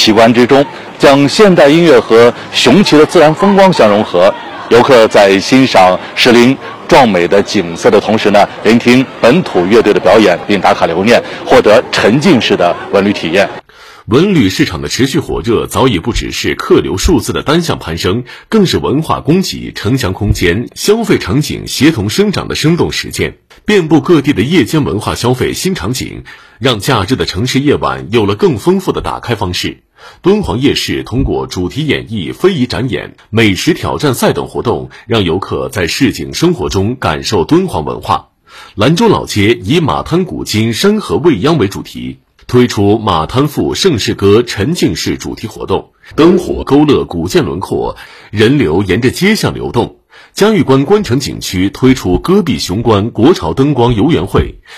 奇观之中，将现代音乐和雄奇的自然风光相融合。游客在欣赏石林壮美的景色的同时呢，聆听本土乐队的表演，并打卡留念，获得沉浸式的文旅体验。 文旅市场的持续火热，早已不只是客流数字的单向攀升，更是文化供给、城乡空间、消费场景协同生长的生动实践。遍布各地的夜间文化消费新场景，让假日的城市夜晚有了更丰富的打开方式。敦煌夜市通过主题演绎、非遗展演、美食挑战赛等活动，让游客在市井生活中感受敦煌文化。兰州老街以马滩古今、山河未央为主题，推出马滩赋盛世歌沉浸式主题活动，灯火勾勒古建轮廓，人流沿着街巷流动。嘉峪关关城景区推出戈壁雄关国潮灯光游园会，